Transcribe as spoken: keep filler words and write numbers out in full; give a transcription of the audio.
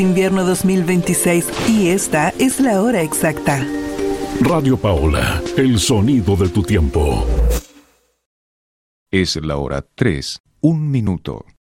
Invierno dos mil veintiséis y esta es la hora exacta. Radio Paola, el sonido de tu tiempo. Es la hora tres, un minuto.